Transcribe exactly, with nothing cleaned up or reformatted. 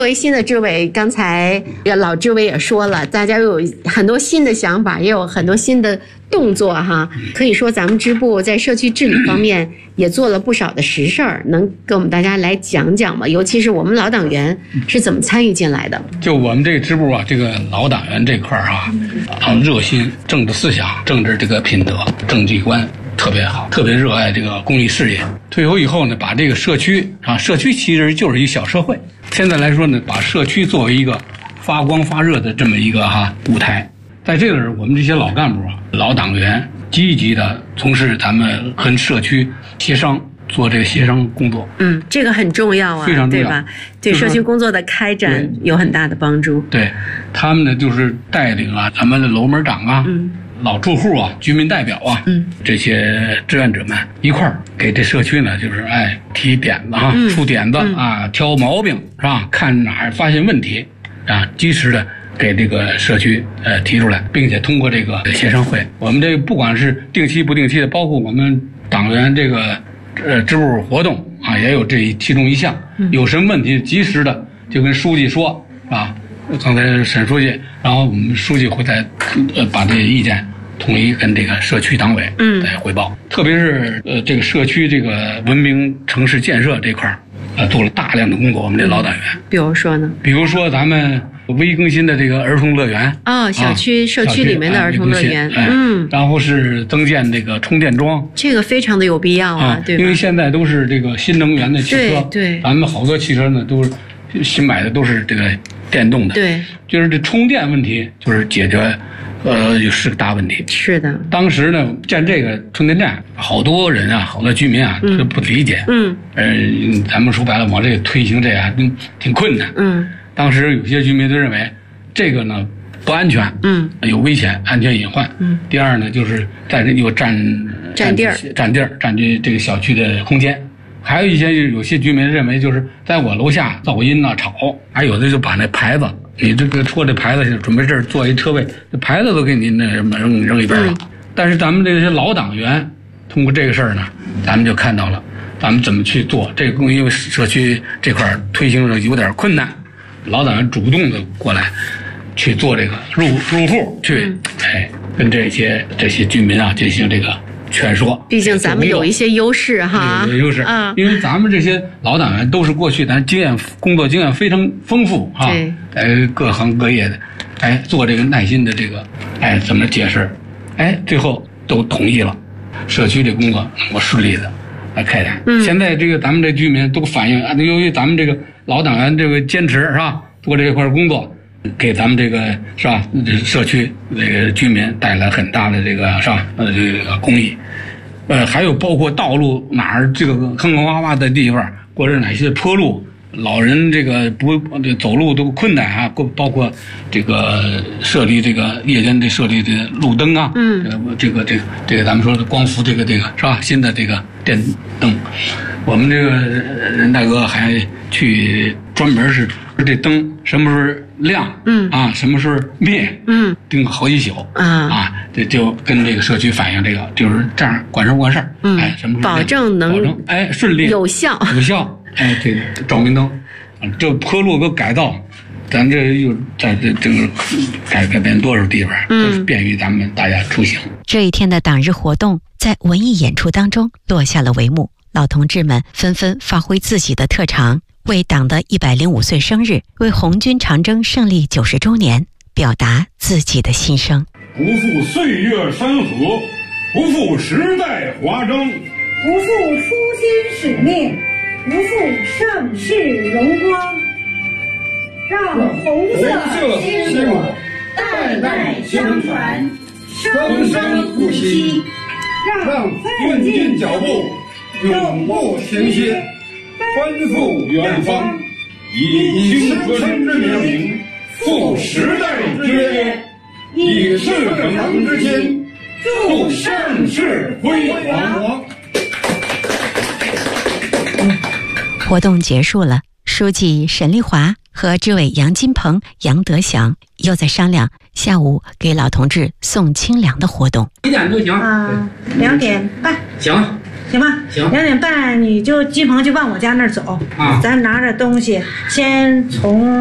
作为新的支委，刚才老支委也说了，大家又有很多新的想法，也有很多新的动作哈。可以说咱们支部在社区治理方面也做了不少的实事儿，能跟我们大家来讲讲吗？尤其是我们老党员是怎么参与进来的？ 就我们这个支部啊，这个老党员这块儿啊，啊，热心政治思想、政治这个品德、政绩观特别好，特别热爱这个公益事业。退休以后呢，把这个社区啊，社区其实就是一小社会。现在来说呢，把社区作为一个发光发热的这么一个哈舞台，在这个我们这些老干部啊、老党员积极的从事咱们跟社区协商，做这个协商工作。嗯， 这个很重要啊， 非常重要， 对吧？对社区工作的开展有很大的帮助。 对，他们呢就是带领啊，咱们的楼门长啊。嗯，老住户啊，居民代表啊，嗯，这些志愿者们一块儿给这社区呢，就是哎提点子啊，嗯、出点子、嗯、啊，挑毛病是吧？看哪儿发现问题啊，及时的给这个社区呃提出来，并且通过这个协商会，我们这个不管是定期不定期的，包括我们党员这个呃支部活动啊，也有这其中一项，嗯、有什么问题及时的就跟书记说啊。刚才沈书记，然后我们书记会再呃把这些意见统一跟这个社区党委嗯来汇报，嗯、特别是呃这个社区这个文明城市建设这块儿，呃做了大量的工作。我们这老党员， 比如说呢？ 比如说咱们微更新的这个儿童乐园哦，小区、啊、社区里面的儿童乐园， 哎、嗯，然后是增建这个充电桩， 这个非常的有必要啊， 啊对吧？ 因为现在都是这个新能源的汽车， 对，对咱们好多汽车呢都是新买的都是这个电动的， 对， 就是这充电问题就是解决，呃，是个大问题。 是的， 当时呢建这个充电站，好多人啊，好多居民啊，是不理解，嗯，呃，咱们说白了，往这个推行这样挺挺困难，嗯，当时有些居民都认为这个呢不安全，嗯，有危险，安全隐患，嗯，第二呢就是在这又占占地儿， 占地儿，占据这个小区的空间。还有一些有些居民认为，就是在我楼下噪音呐、吵，还有的就把那牌子，你这个戳这牌子，准备这儿做一车位，这牌子都给你那什么扔扔一边了。嗯、但是咱们这些老党员通过这个事儿呢，咱们就看到了，咱们怎么去做这个，因为社区这块推行的有点困难，老党员主动的过来去做这个入入户去，嗯、哎，跟这些这些居民啊进行这个。劝说， 毕竟咱们有一些优势哈， 有优势啊，因为咱们这些老党员都是过去咱经验工作经验非常丰富哈，哎，各行各业的，哎，做这个耐心的这个，哎，怎么解释，哎，最后都同意了，社区这工作能够顺利的来开展。嗯，现在这个咱们这居民都反映啊，由于咱们这个老党员这个坚持是吧，做这块工作。给咱们这个是吧，社区这个居民带来很大的这个是吧，呃，这个公益，呃，还有包括道路哪儿这个坑坑洼洼的地方，或者哪些坡路，老人这个不走路都困难啊，包括这个设立这个夜间的设立的路灯啊，嗯，这个这个这个咱们说的光伏这个这个是吧，新的这个电灯，我们这个任大哥还去专门是这灯什么时候亮，嗯啊，什么时候灭，嗯，盯好几宿啊啊，这就跟这个社区反映这个，就是这样管事不管事儿，嗯，哎，什么时候保证能保证哎顺利有效有效，哎，这照明灯，这坡路都改造，咱这又在这这个改改变多少地方，都是便于咱们大家出行。 这一天的党日活动在文艺演出当中落下了帷幕，老同志们纷纷发挥自己的特长。为党的一百零五岁生日，为红军长征胜利九十周年，表达自己的心声。 不负岁月山河，不负时代华章， 不负初心使命，不负盛世荣光。让红色鲜火代代相传，生生不息。 让奋进脚步永不停歇。奔赴远方，以青春之名，赴时代之约，以赤诚之心，祝盛世辉煌。 活动结束了，书记沈丽华和支委杨金鹏、杨德祥又在商量下午给老同志送清凉的活动。 几点就行？ 啊，两点半。 行。 行吧？ 行。 两点半你就金鹏就往我家那儿走， 啊， 咱拿着东西先从。